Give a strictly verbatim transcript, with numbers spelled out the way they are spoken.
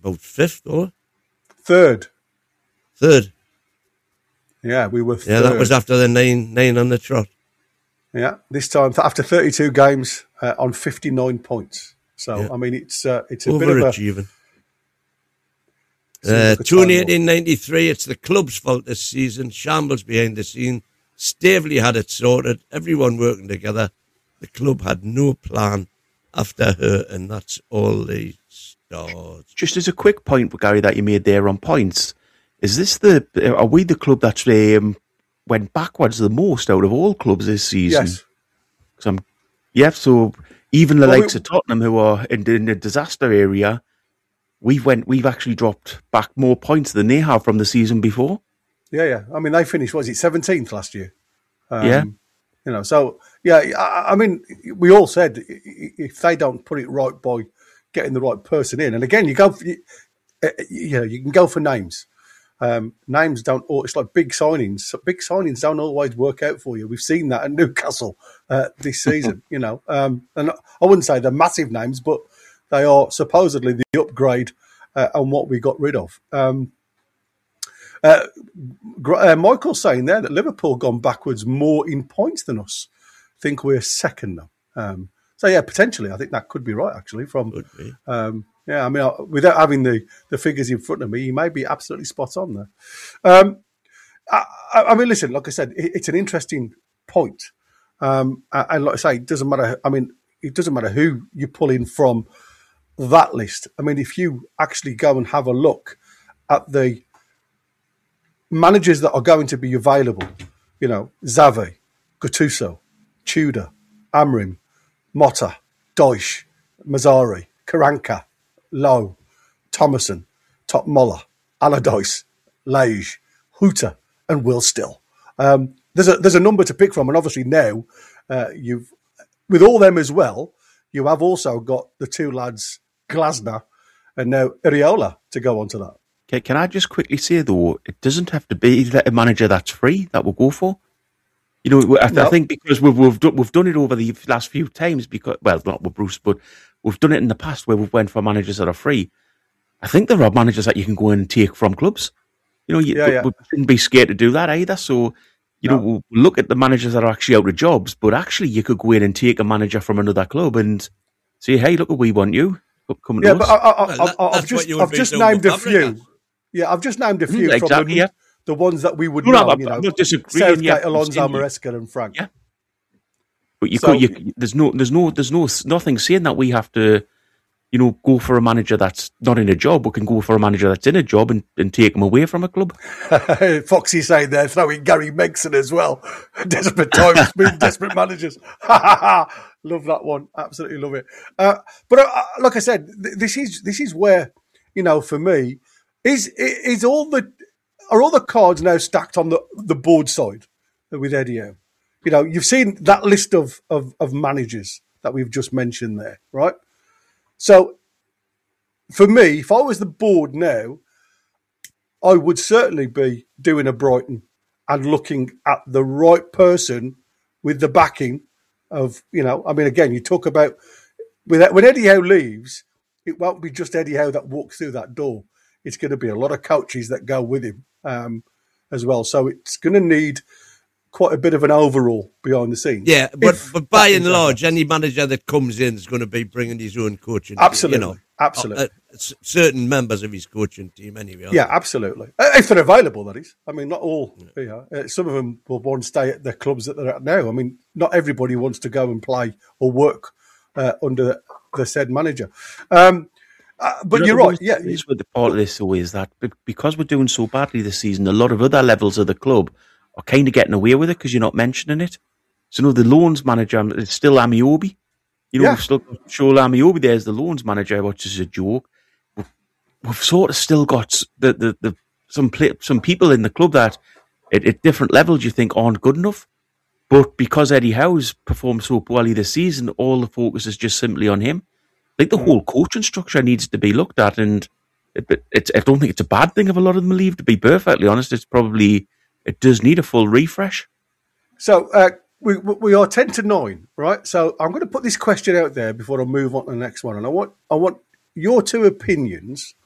about fifth or third. Third. Yeah, we were third. Yeah, that was after the nine nine on the trot. Yeah, this time after thirty-two games uh, on fifty-nine points. So Yeah. I mean, it's uh, it's a bit of a Overachieving. seems Uh, like a June time off. eighteen ninety-three, it's the club's fault this season. Shambles behind the scene. Staveley had it sorted. Everyone working together. The club had no plan after her, and that's all they stars. Just as a quick point, Gary, that you made there on points, is this the are we the club that um, went backwards the most out of all clubs this season? Yes. 'Cause I'm, yeah, so even the Well, likes we- of Tottenham, who are in the, in the disaster area, we've went we've actually dropped back more points than they have from the season before. Yeah, yeah. I mean, they finished, what was it, seventeenth last year? Um, Yeah. You know, so, yeah, I, I mean, we all said i- i- if they don't put it right by getting the right person in, and again, you go for, you, uh, you know, you can go for names. Um, names don't, al- it's like big signings. So big signings don't always work out for you. We've seen that at Newcastle uh, this season, you know. Um, and I wouldn't say they're massive names, but they are supposedly the upgrade uh, on what we got rid of. Um, uh, Gr- uh, Michael's saying there that Liverpool gone backwards more in points than us. I think we're second now. Um, so, yeah, potentially, I think that could be right, actually. From Could be. um, Yeah, I mean, I- without having the, the figures in front of me, you may be absolutely spot on there. Um, I, I I mean, listen, like I said, it, it's an interesting point. Um, a- and like I say, it doesn't matter. I mean, it doesn't matter who you pull in from that list. I mean, if you actually go and have a look at the managers that are going to be available, you know, Xavi, Gattuso, Tudor, Amrim, Motta, Deutsch, Mazzari, Karanka, Lowe, Thomason, Top Muller, Allardyce, Lage, Hooter, and Will Still. Um, there's a there's a number to pick from, and obviously now uh, you've with all them as well. You have also got the two lads Glasner and now Iriola to go onto that. Okay, can I just quickly say though, it doesn't have to be a manager that's free that we'll go for. You know, I, th- No. I think because we've we've done, we've done it over the last few times. Because well, not with Bruce, but we've done it in the past where we've went for managers that are free. I think there are managers that you can go in and take from clubs. You know, you, Yeah, we, yeah. we shouldn't be scared to do that either. So, you No. know, we'll look at the managers that are actually out of jobs, but actually you could go in and take a manager from another club and say, hey, look, we want you. Come to Yeah, us. but I, I, Well, I, that- I've that's just what you would I've be just doing with named a few. Fabregas. Yeah, I've just named a few Mm, from exactly, the, yeah. the ones that we would No, no, know. I'm- you know, I'm not disagreeing, Southgate, yeah, I'm Alonso, saying you- Maresca, and Frank. Yeah. But you So- could, you, there's no, there's no, there's no, nothing saying that we have to, you know, go for a manager that's not in a job. We can go for a manager that's in a job and, and take him away from a club. Foxy saying there, throwing Gary Megson as well. Desperate times, being desperate managers. Love that one. Absolutely love it. Uh, but uh, like I said, th- this is this is where, you know, for me, is is all the are all the cards now stacked on the, the board side with Eddie Howe? You know, you've seen that list of, of of managers that we've just mentioned there, right? So for me, if I was the board now, I would certainly be doing a Brighton and looking at the right person with the backing of, you know, I mean, again, you talk about with- when Eddie Howe leaves, it won't be just Eddie Howe that walks through that door. It's going to be a lot of coaches that go with him um, as well. So it's going to need quite a bit of an overhaul behind the scenes. Yeah, but, If but by that and is large, happening. any manager that comes in is going to be bringing his own coaching Absolutely, team. You know, absolutely. Uh, s- certain members of his coaching team, anyway. aren't Yeah, they? absolutely. Uh, If they're available, that is. I mean, not all. You know, uh, some of them will want to stay at the clubs that they're at now. I mean, not everybody wants to go and play or work uh, under the said manager. Um, uh, but You know, you're the right. worst Yeah, thing is with the part of this though is that be- because we're doing so badly this season, a lot of other levels of the club are kind of getting away with it because you're not mentioning it. So, you know, the loans manager um, is still Amiobi. You know, Yeah. we've still got Shola Amiobi there as the loans manager, which is a joke. We've, we've sort of still got the, the, the some play, some people in the club that at, at different levels you think aren't good enough. But because Eddie Howe's performed so poorly this season, all the focus is just simply on him. Like the whole coaching structure needs to be looked at, and it, it, it's, I don't think it's a bad thing if a lot of them leave. To be perfectly honest, it's probably it does need a full refresh. So uh, we we are ten to nine, right? So I'm going to put this question out there before I move on to the next one, and I want I want your two opinions